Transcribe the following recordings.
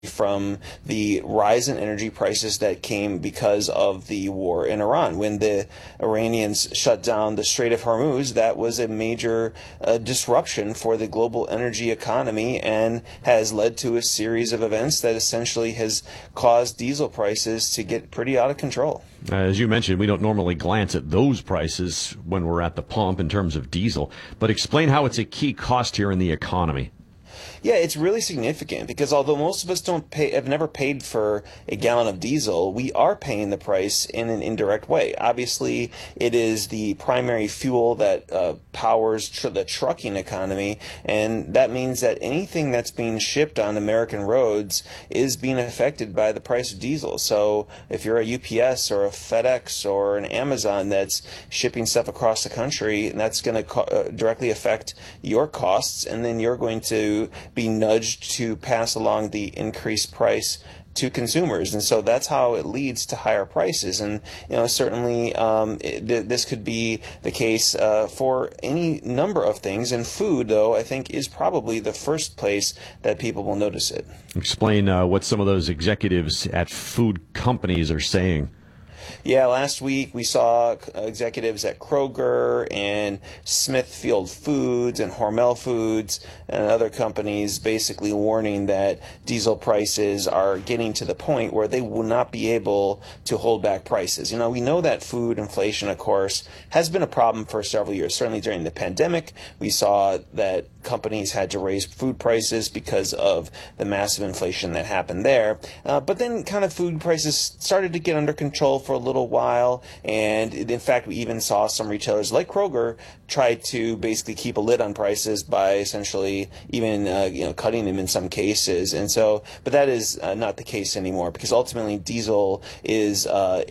from the rise in energy prices that came because of the war in Iran. When the Iranians shut down the Strait of Hormuz, that was a major disruption for the global energy economy and has led to a series of events that essentially has caused diesel prices to get pretty out of control. As you mentioned, we don't normally glance at those prices when we're at the pump in terms of diesel, but explain how it's a key cost here in the economy. Yeah, it's really significant because although most of us have never paid for a gallon of diesel, we are paying the price in an indirect way. Obviously, it is the primary fuel that powers the trucking economy, and that means that anything that's being shipped on American roads is being affected by the price of diesel. So if you're a UPS or a FedEx or an Amazon that's shipping stuff across the country, and that's going to directly affect your costs, and then you're going to be nudged to pass along the increased price to consumers, and so that's how it leads to higher prices. And certainly this could be the case for any number of things. And food, though, I think is probably the first place that people will notice it. Explain what some of those executives at food companies are saying. Yeah, last week we saw executives at Kroger and Smithfield Foods and Hormel Foods and other companies basically warning that diesel prices are getting to the point where they will not be able to hold back prices. We know that food inflation, of course, has been a problem for several years. Certainly during the pandemic, we saw that companies had to raise food prices because of the massive inflation that happened there. But then kind of food prices started to get under control for a little while, and in fact we even saw some retailers like Kroger try to basically keep a lid on prices by essentially even cutting them in some cases. And so, but that is not the case anymore, because ultimately diesel is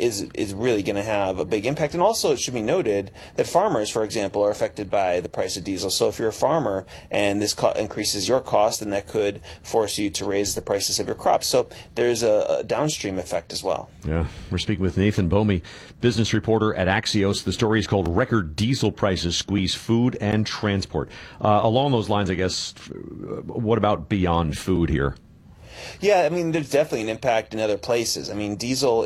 really going to have a big impact. And also it should be noted that farmers, for example, are affected by the price of diesel. So if you're a farmer and this increases your cost, then that could force you to raise the prices of your crops. So there's a downstream effect as well. Yeah, we're speaking with Nathan Bomey, business reporter at Axios. The story is called Record Diesel Prices Squeeze Food and Transport. Along those lines, I guess, what about beyond food here? Yeah, I mean, there's definitely an impact in other places. I mean, diesel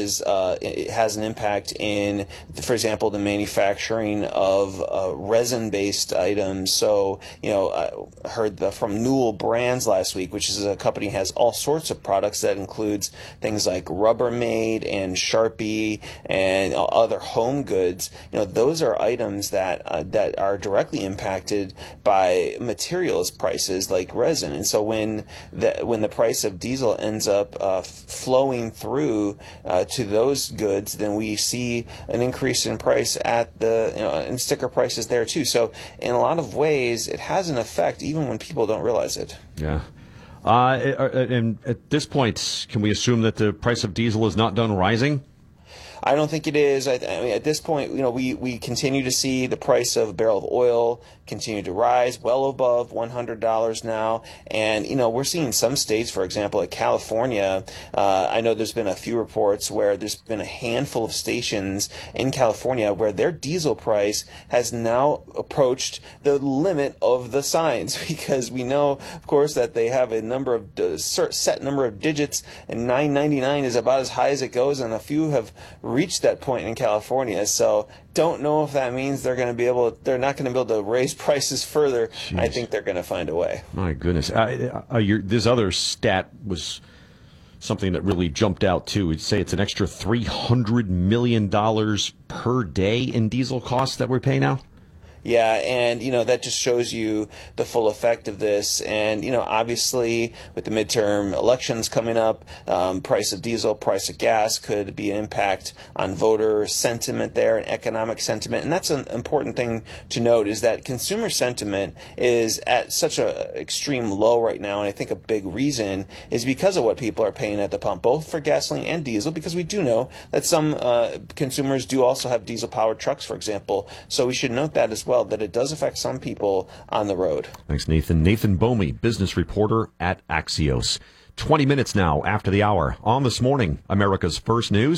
it has an impact in, for example, the manufacturing of resin-based items. So, I heard from Newell Brands last week, which is a company that has all sorts of products that includes things like Rubbermaid and Sharpie and other home goods. Those are items that are directly impacted by materials prices like resin. And so when the price of diesel ends up flowing through to those goods, then we see an increase in price at and sticker prices there too. So in a lot of ways, it has an effect even when people don't realize it. Yeah. And at this point, can we assume that the price of diesel is not done rising? I don't think it is. I mean, at this point, we continue to see the price of a barrel of oil continue to rise, well above $100 now. And, we're seeing some states, for example, like California. I know there's been a few reports where there's been a handful of stations in California where their diesel price has now approached the limit of the signs, because we know, of course, that they have a set number of digits, and $9.99 is about as high as it goes, and a few have reached that point in California. So don't know if that means they're not going to be able to raise prices further. Jeez. I think they're going to find a way. My goodness. This other stat was something that really jumped out too. We'd say it's an extra $300 million per day in diesel costs that we're paying now. Yeah, and that just shows you the full effect of this. And obviously with the midterm elections coming up, price of diesel, price of gas could be an impact on voter sentiment there and economic sentiment. And that's an important thing to note, is that consumer sentiment is at such an extreme low right now. And I think a big reason is because of what people are paying at the pump, both for gasoline and diesel, because we do know that some consumers do also have diesel powered trucks, for example. So we should note that as well, that it does affect some people on the road. Thanks, Nathan. Nathan Bomey, business reporter at Axios. 20 minutes now after the hour. On This Morning, America's First News.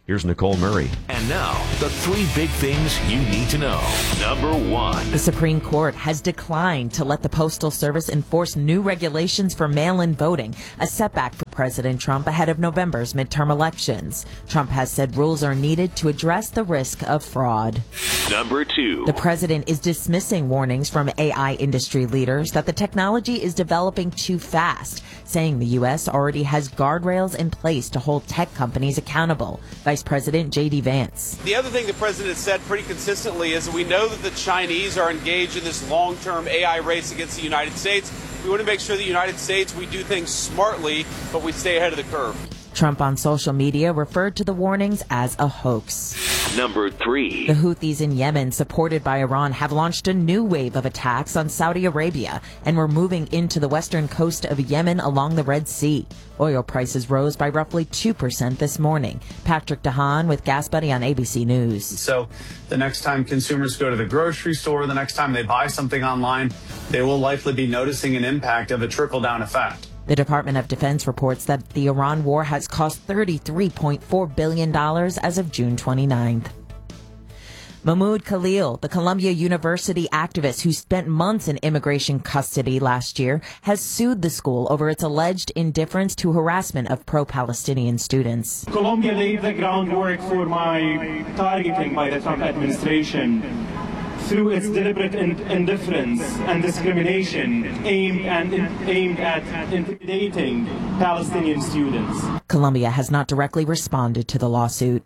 Here's Nicole Murray. And now, the three big things you need to know. Number one. The Supreme Court has declined to let the Postal Service enforce new regulations for mail-in voting, a setback for President Trump ahead of November's midterm elections. Trump has said rules are needed to address the risk of fraud. Number two. The president is dismissing warnings from AI industry leaders that the technology is developing too fast, saying the U.S. already has guardrails in place to hold tech companies accountable. Vice President J.D. Vance. The other thing the president has said pretty consistently is that we know that the Chinese are engaged in this long-term AI race against the United States. We want to make sure the United States, we do things smartly, but we stay ahead of the curve. Trump on social media referred to the warnings as a hoax. Number three. The Houthis in Yemen, supported by Iran, have launched a new wave of attacks on Saudi Arabia and were moving into the western coast of Yemen along the Red Sea. Oil prices rose by roughly 2% this morning. Patrick DeHaan with Gas Buddy on ABC News. So the next time consumers go to the grocery store, the next time they buy something online, they will likely be noticing an impact of a trickle-down effect. The Department of Defense reports that the Iran war has cost $33.4 billion as of June 29th. Mahmoud Khalil, the Columbia University activist who spent months in immigration custody last year, has sued the school over its alleged indifference to harassment of pro-Palestinian students. Columbia laid the groundwork for my targeting by the Trump administration through its deliberate indifference and discrimination aimed at intimidating Palestinian students. Columbia has not directly responded to the lawsuit.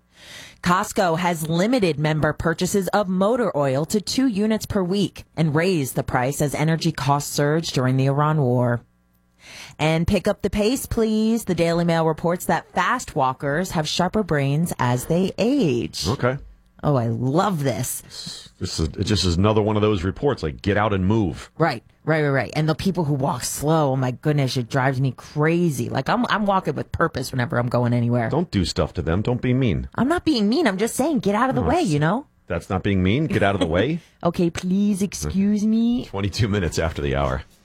Costco has limited member purchases of motor oil to 2 units per week and raised the price as energy costs surged during the Iran war. And pick up the pace, please. The Daily Mail reports that fast walkers have sharper brains as they age. Okay. Oh, I love this. It just is another one of those reports, like get out and move. Right. And the people who walk slow, oh my goodness, it drives me crazy. Like I'm walking with purpose whenever I'm going anywhere. Don't do stuff to them. Don't be mean. I'm not being mean. I'm just saying, get out of the way, you know? That's not being mean. Get out of the way. Okay, please excuse me. 22 minutes after the hour.